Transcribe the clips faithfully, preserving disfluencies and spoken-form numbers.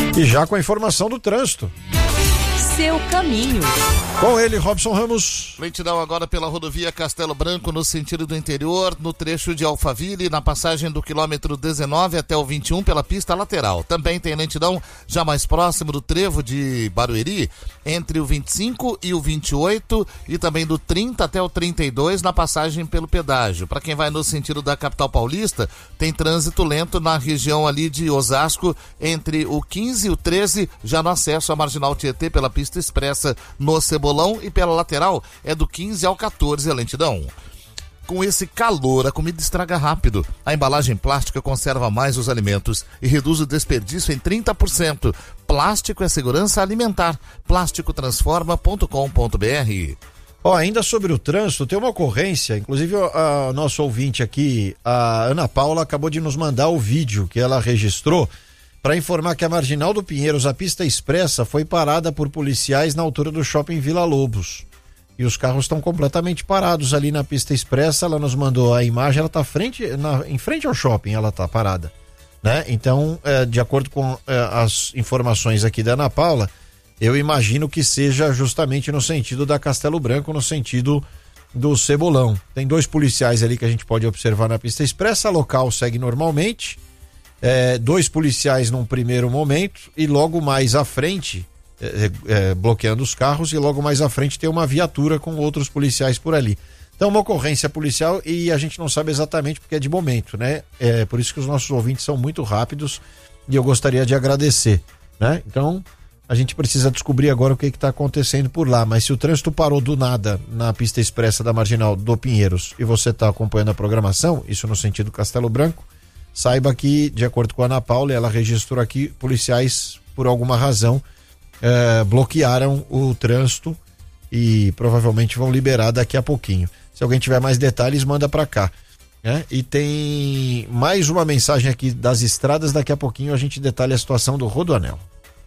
E já com a informação do trânsito. Seu caminho. Com ele, Robson Ramos. Lentidão agora pela rodovia Castelo Branco, no sentido do interior, no trecho de Alphaville, na passagem do quilômetro dezenove até o vinte e um, pela pista lateral. Também tem lentidão já mais próximo do trevo de Barueri, entre o vinte e cinco e o vinte e oito, e também do trinta até o trinta e dois, na passagem pelo pedágio. Para quem vai no sentido da capital paulista, tem trânsito lento na região ali de Osasco, entre o quinze e o treze, já no acesso à Marginal Tietê pela pista expressa no Cebolão, e pela lateral é do quinze ao quatorze a lentidão. Com esse calor, a comida estraga rápido. A embalagem plástica conserva mais os alimentos e reduz o desperdício em trinta por cento. Plástico é segurança alimentar. plástico transforma ponto com ponto b r. Ó, ainda sobre o trânsito, tem uma ocorrência, inclusive o nosso ouvinte aqui, a Ana Paula, acabou de nos mandar o vídeo que ela registrou para informar que a Marginal do Pinheiros, a pista expressa, foi parada por policiais na altura do Shopping Vila Lobos. E os carros estão completamente parados ali na pista expressa. Ela nos mandou a imagem, ela está frente, na, em frente ao shopping, ela está parada, né? Então, é, de acordo com é, as informações aqui da Ana Paula, eu imagino que seja justamente no sentido da Castelo Branco, no sentido do Cebolão. Tem dois policiais ali que a gente pode observar na pista expressa, a local segue normalmente. É, dois policiais num primeiro momento e logo mais à frente, é, é, bloqueando os carros, e logo mais à frente tem uma viatura com outros policiais por ali. Então, uma ocorrência policial, e a gente não sabe exatamente porque é de momento, né? É por isso que os nossos ouvintes são muito rápidos e eu gostaria de agradecer, né? Então, a gente precisa descobrir agora o que está acontecendo por lá, mas se o trânsito parou do nada na pista expressa da Marginal do Pinheiros e você está acompanhando a programação, isso no sentido Castelo Branco, saiba que, de acordo com a Ana Paula, ela registrou aqui, policiais, por alguma razão, eh, bloquearam o trânsito e provavelmente vão liberar daqui a pouquinho. Se alguém tiver mais detalhes, manda para cá, né? E tem mais uma mensagem aqui das estradas, daqui a pouquinho a gente detalha a situação do Rodoanel.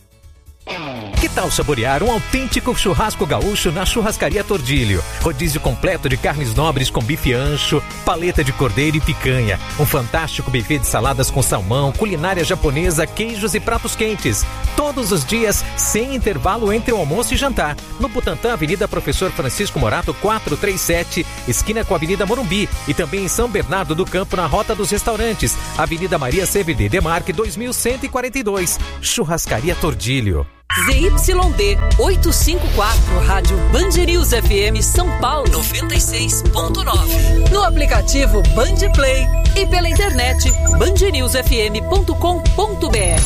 Que tal saborear um autêntico churrasco gaúcho na Churrascaria Tordilho? Rodízio completo de carnes nobres com bife ancho, paleta de cordeiro e picanha. Um fantástico buffet de saladas com salmão, culinária japonesa, queijos e pratos quentes. Todos os dias, sem intervalo entre o almoço e jantar. No Butantã, Avenida Professor Francisco Morato, quatrocentos e trinta e sete, esquina com a Avenida Morumbi. E também em São Bernardo do Campo, na Rota dos Restaurantes, Avenida Maria C V D Demarque, dois mil cento e quarenta e dois. Churrascaria Tordilho. Z Y D oitocentos e cinquenta e quatro, Rádio Band News F M São Paulo noventa e seis ponto nove. No aplicativo Band Play e pela internet band news f m ponto com ponto b r.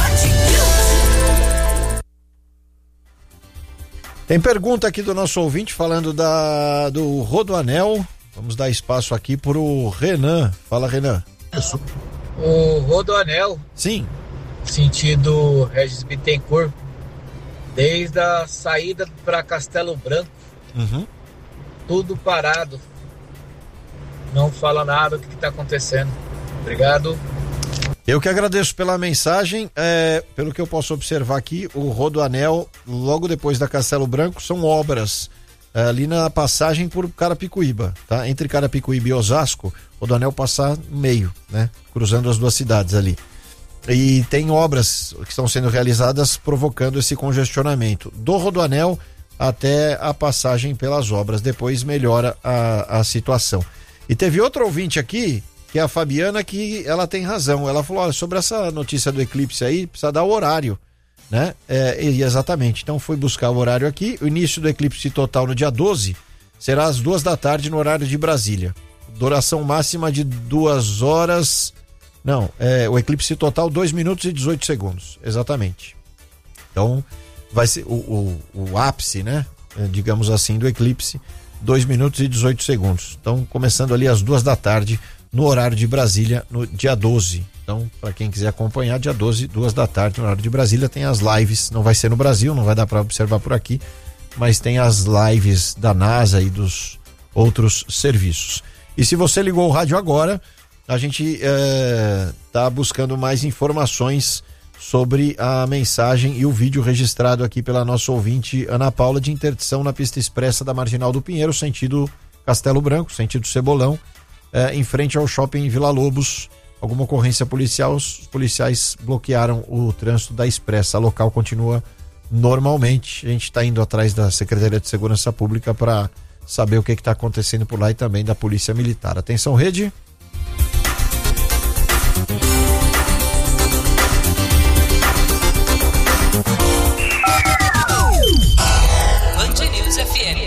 Tem pergunta aqui do nosso ouvinte falando da, do Rodoanel. Vamos dar espaço aqui pro Renan. Fala, Renan. O Rodoanel. Sim. Sentido Regis Bittencourt. Desde a saída para Castelo Branco, uhum. Tudo parado. Não fala nada do que está acontecendo. Obrigado. Eu que agradeço pela mensagem. É, pelo que eu posso observar aqui, o Rodoanel, logo depois da Castelo Branco, são obras é, ali na passagem por Carapicuíba, tá? Entre Carapicuíba e Osasco, o Rodoanel passa no meio, né? Cruzando as duas cidades ali. E tem obras que estão sendo realizadas provocando esse congestionamento do Rodoanel até a passagem pelas obras. Depois melhora a, a situação. E teve outro ouvinte aqui, que é a Fabiana, que ela tem razão. Ela falou, olha, sobre essa notícia do eclipse aí, precisa dar o horário, né? É, e exatamente, então fui buscar o horário aqui. O início do eclipse total no dia doze será às duas da tarde no horário de Brasília. Duração máxima de duas horas... Não, é o eclipse total dois minutos e dezoito segundos, exatamente. Então, vai ser o, o, o ápice, né? É, digamos assim, do eclipse, dois minutos e dezoito segundos. Então, começando ali às duas da tarde, no horário de Brasília, no dia doze. Então, para quem quiser acompanhar, dia doze, duas da tarde, no horário de Brasília, tem as lives. Não vai ser no Brasil, não vai dar para observar por aqui, mas tem as lives da NASA e dos outros serviços. E se você ligou o rádio agora, a gente está é, buscando mais informações sobre a mensagem e o vídeo registrado aqui pela nossa ouvinte Ana Paula, de interdição na pista expressa da Marginal do Pinheiro, sentido Castelo Branco, sentido Cebolão, é, em frente ao Shopping Vila Lobos, alguma ocorrência policial, os policiais bloquearam o trânsito da Expressa. A local continua normalmente. A gente está indo atrás da Secretaria de Segurança Pública para saber o que está acontecendo por lá e também da Polícia Militar. Atenção, rede. Band News F M.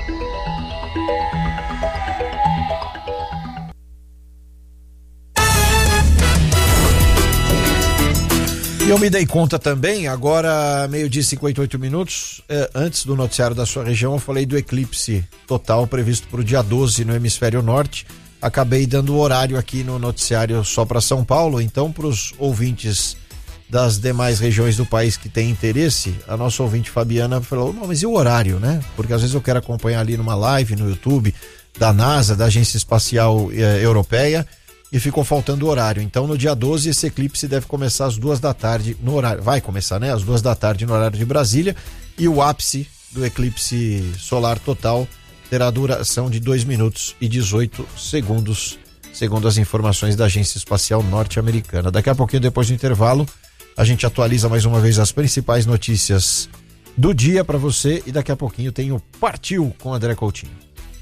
E eu me dei conta também, agora meio-dia e cinquenta e oito minutos, eh, antes do noticiário da sua região, eu falei do eclipse total previsto para o dia doze no hemisfério norte. Acabei dando o horário aqui no noticiário só para São Paulo, então para os ouvintes das demais regiões do país que têm interesse, a nossa ouvinte Fabiana falou, não, mas e o horário, né? Porque às vezes eu quero acompanhar ali numa live no YouTube da NASA, da Agência Espacial eh, Europeia, e ficou faltando o horário. Então, no dia doze, esse eclipse deve começar às duas da tarde, no horário, vai começar, né? Às duas da tarde no horário de Brasília, e o ápice do eclipse solar total terá duração de dois minutos e dezoito segundos, segundo as informações da Agência Espacial Norte-Americana. Daqui a pouquinho, depois do intervalo, a gente atualiza mais uma vez as principais notícias do dia para você, e daqui a pouquinho tem o Partiu com André Coutinho.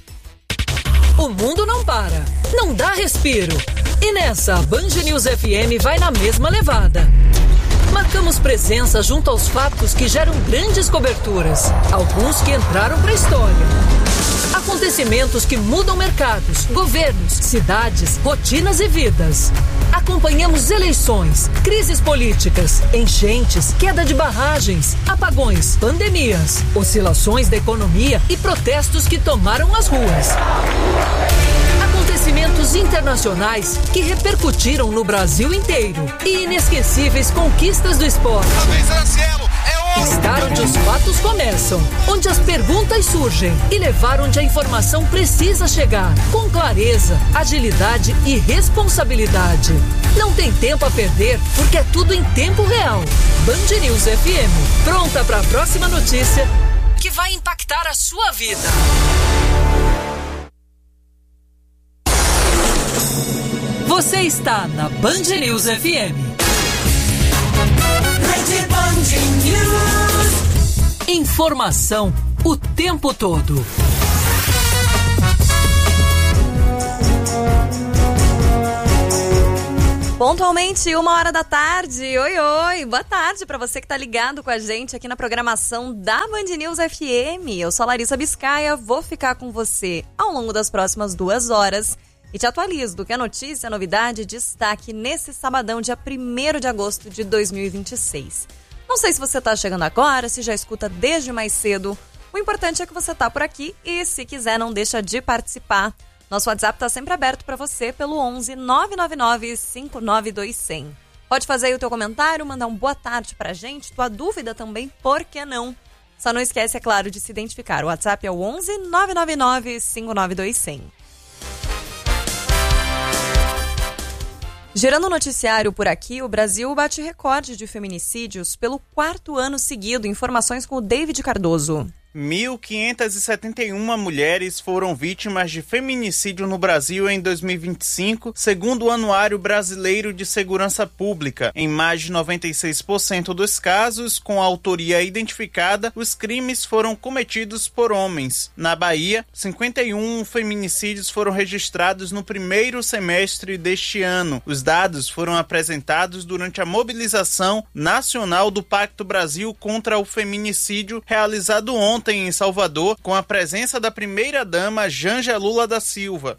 O mundo não para, não dá respiro. E nessa, a Band News F M vai na mesma levada. Marcamos presença junto aos fatos que geram grandes coberturas, alguns que entraram para a história. Acontecimentos que mudam mercados, governos, cidades, rotinas e vidas. Acompanhamos eleições, crises políticas, enchentes, queda de barragens, apagões, pandemias, oscilações da economia e protestos que tomaram as ruas. Acontecimentos internacionais que repercutiram no Brasil inteiro e inesquecíveis conquistas do esporte. Estar onde os fatos começam, onde as perguntas surgem e levar onde a informação precisa chegar, com clareza, agilidade e responsabilidade. Não tem tempo a perder, porque é tudo em tempo real. Band News F M, pronta para a próxima notícia que vai impactar a sua vida. Você está na Band News F M. Rede Band News. Informação o tempo todo. Pontualmente, uma hora da tarde. Oi, oi. Boa tarde para você que tá ligado com a gente aqui na programação da Band News F M. Eu sou a Larissa Biscaia, vou ficar com você ao longo das próximas duas horas e te atualizo do que é notícia, novidade e destaque nesse sabadão, dia primeiro de agosto de dois mil e vinte e seis. Não sei se você tá chegando agora, se já escuta desde mais cedo. O importante é que você tá por aqui e, se quiser, não deixa de participar. Nosso WhatsApp tá sempre aberto para você pelo onze nove nove nove cinco nove dois zero zero. Pode fazer aí o teu comentário, mandar um boa tarde pra gente, tua dúvida também, por que não? Só não esquece, é claro, de se identificar. O WhatsApp é o onze nove nove nove cinco nove dois zero zero. Gerando o noticiário por aqui, o Brasil bate recorde de feminicídios pelo quarto ano seguido. Informações com o David Cardoso. mil quinhentas e setenta e uma mulheres foram vítimas de feminicídio no Brasil em dois mil e vinte e cinco, segundo o Anuário Brasileiro de Segurança Pública. Em mais de noventa e seis por cento dos casos, com a autoria identificada, os crimes foram cometidos por homens. Na Bahia, cinquenta e um feminicídios foram registrados no primeiro semestre deste ano. Os dados foram apresentados durante a mobilização nacional do Pacto Brasil contra o Feminicídio, realizado ontem Ontem em Salvador, com a presença da primeira-dama Janja Lula da Silva.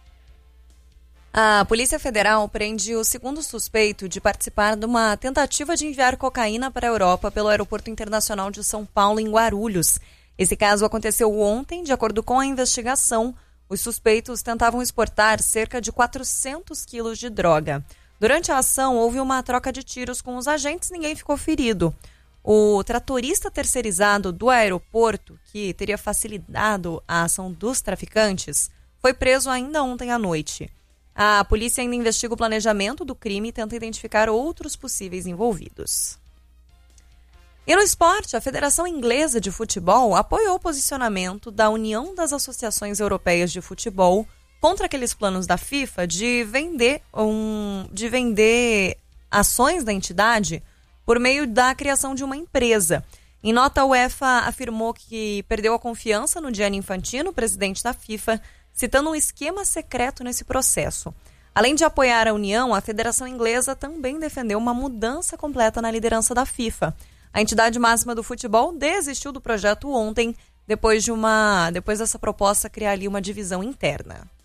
A Polícia Federal prende o segundo suspeito de participar de uma tentativa de enviar cocaína para a Europa pelo Aeroporto Internacional de São Paulo, em Guarulhos. Esse caso aconteceu ontem. De acordo com a investigação, os suspeitos tentavam exportar cerca de quatrocentos quilos de droga. Durante a ação, houve uma troca de tiros com os agentes, ninguém ficou ferido. O tratorista terceirizado do aeroporto, que teria facilitado a ação dos traficantes, foi preso ainda ontem à noite. A polícia ainda investiga o planejamento do crime e tenta identificar outros possíveis envolvidos. E no esporte, a Federação Inglesa de Futebol apoiou o posicionamento da União das Associações Europeias de Futebol contra aqueles planos da FIFA de vender, um, de vender ações da entidade por meio da criação de uma empresa. Em nota, a UEFA afirmou que perdeu a confiança no Gianni Infantino, presidente da FIFA, citando um esquema secreto nesse processo. Além de apoiar a União, a Federação Inglesa também defendeu uma mudança completa na liderança da FIFA. A entidade máxima do futebol desistiu do projeto ontem, depois de uma, depois dessa proposta criar ali uma divisão interna.